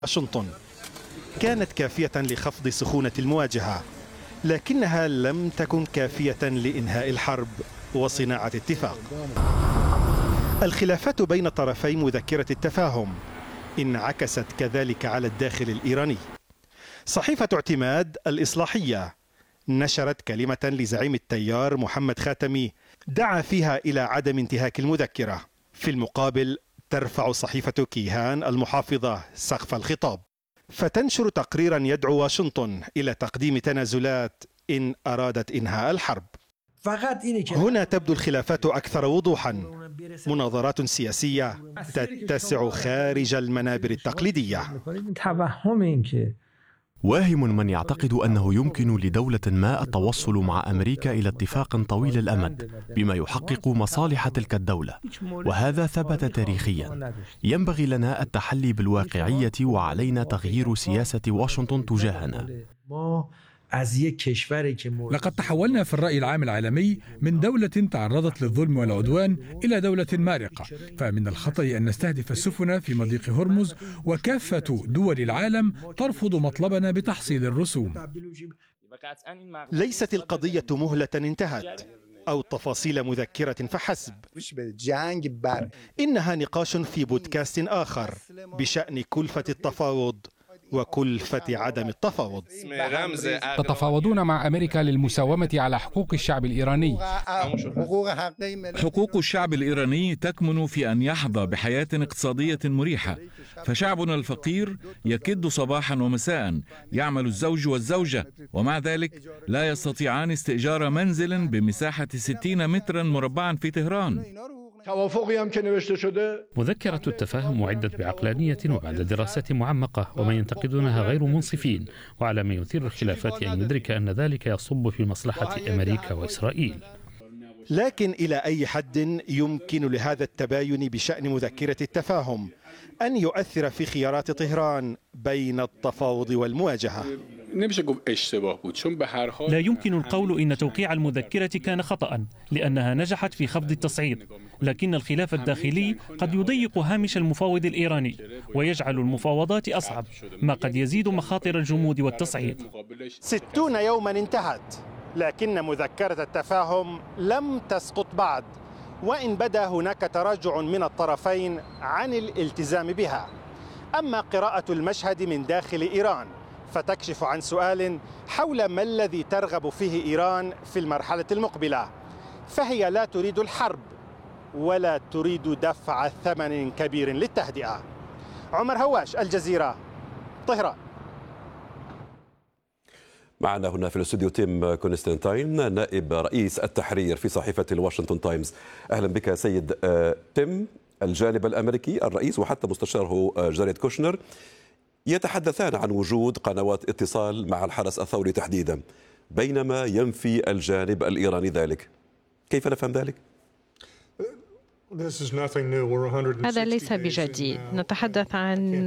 واشنطن كانت كافية لخفض سخونة المواجهة، لكنها لم تكن كافية لإنهاء الحرب وصناعة اتفاق. الخلافات بين طرفي مذكرة التفاهم انعكست كذلك على الداخل الإيراني. صحيفة اعتماد الإصلاحية نشرت كلمة لزعيم التيار محمد خاتمي دعا فيها إلى عدم انتهاك المذكرة. في المقابل ترفع صحيفة كيهان المحافظة سقف الخطاب، فتنشر تقريرا يدعو واشنطن إلى تقديم تنازلات إن أرادت إنهاء الحرب. هنا تبدو الخلافات أكثر وضوحا، مناظرات سياسية تتسع خارج المنابر التقليدية. واهم من يعتقد أنه يمكن لدولة ما التوصل مع أمريكا إلى اتفاق طويل الأمد بما يحقق مصالح تلك الدولة، وهذا ثبت تاريخيا. ينبغي لنا التحلي بالواقعية وعلينا تغيير سياسة واشنطن تجاهنا. لقد تحولنا في الرأي العام العالمي من دولة تعرضت للظلم والعدوان إلى دولة مارقة، فمن الخطأ أن نستهدف السفن في مضيق هرمز وكافة دول العالم ترفض مطلبنا بتحصيل الرسوم. ليست القضية مهلة انتهت أو تفاصيل مذكرة فحسب، إنها نقاش في بودكاست آخر بشأن كلفة التفاوض وكلفة عدم التفاوض. تتفاوضون مع أمريكا للمساومة على حقوق الشعب الإيراني. حقوق الشعب الإيراني تكمن في أن يحظى بحياة اقتصادية مريحة، فشعبنا الفقير يكد صباحا ومساء، يعمل الزوج والزوجة، ومع ذلك لا يستطيعان استئجار منزل بمساحة 60 مترا مربعا في طهران. مذكرة التفاهم أعدت بعقلانية وبعد دراسة معمقة، ومن ينتقدونها غير منصفين، وعلى من يثير الخلافات أن يدرك أن ذلك يصب في مصلحة أمريكا وإسرائيل. لكن إلى أي حد يمكن لهذا التباين بشأن مذكرة التفاهم أن يؤثر في خيارات طهران بين التفاوض والمواجهة؟ لا يمكن القول إن توقيع المذكرة كان خطأ، لأنها نجحت في خفض التصعيد، لكن الخلاف الداخلي قد يضيق هامش المفاوض الإيراني ويجعل المفاوضات أصعب، ما قد يزيد مخاطر الجمود والتصعيد. 60 يوما انتهت، لكن مذكرة التفاهم لم تسقط بعد، وإن بدا هناك تراجع من الطرفين عن الالتزام بها. أما قراءة المشهد من داخل إيران فتكشف عن سؤال حول ما الذي ترغب فيه إيران في المرحلة المقبلة، فهي لا تريد الحرب ولا تريد دفع ثمن كبير للتهدئة. عمر هواش، الجزيرة، طهران. معنا هنا في الاستوديو تيم كونستانتين، نائب رئيس التحرير في صحيفة الواشنطن تايمز. أهلا بك سيد تيم. الجانب الأمريكي، الرئيس وحتى مستشاره جاريد كوشنر، يتحدثان عن وجود قنوات اتصال مع الحرس الثوري تحديدا، بينما ينفي الجانب الإيراني ذلك. كيف نفهم ذلك؟ هذا ليس بجديد. نتحدث عن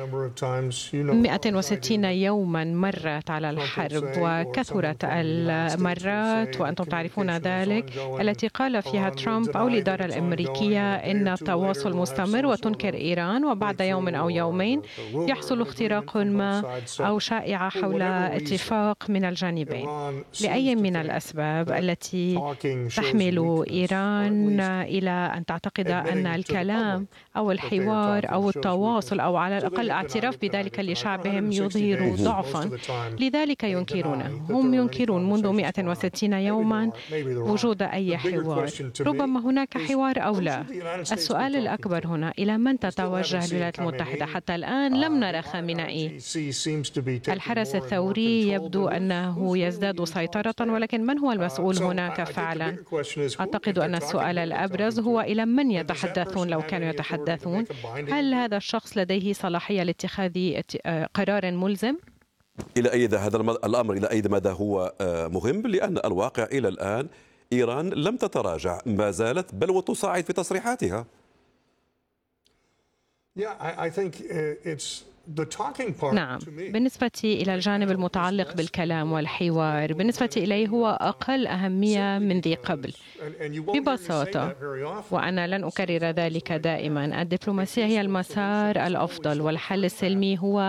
160 يوما مرت على الحرب، وكثرت المرات وأنتم تعرفون ذلك التي قال فيها ترامب أو الإدارة الأمريكية إن التواصل مستمر وتنكر إيران، وبعد يوم أو يومين يحصل اختراق ما أو شائعة حول اتفاق من الجانبين لأي من الأسباب التي تحمل إيران إلى أن تعتقد أن الكلام أو الحوار أو التواصل أو على الأقل الاعتراف بذلك لشعبهم يظهر ضعفا، لذلك ينكرونه. هم ينكرون منذ 160 يوما وجود أي حوار. ربما هناك حوار أو لا. السؤال الأكبر هنا إلى من تتوجه الولايات المتحدة؟ حتى الآن لم نرى خامنئي. الحرس الثوري يبدو أنه يزداد سيطرة، ولكن من هو المسؤول هناك فعلا؟ أعتقد أن السؤال الأبرز هو إلى من يتحدثون لو كانوا يتحدثون. هل هذا الشخص لديه صلاحية لاتخاذ قرار ملزم؟ إلى أي هذا الأمر إلى أي مدى هو مهم؟ لأن الواقع إلى الآن إيران لم تتراجع، ما زالت بل وتصاعد في تصريحاتها. نعم، بالنسبة إلى الجانب المتعلق بالكلام والحوار، بالنسبة إليه هو أقل أهمية من ذي قبل ببساطة، وأنا لن أكرر ذلك دائما. الدبلوماسية هي المسار الأفضل، والحل السلمي هو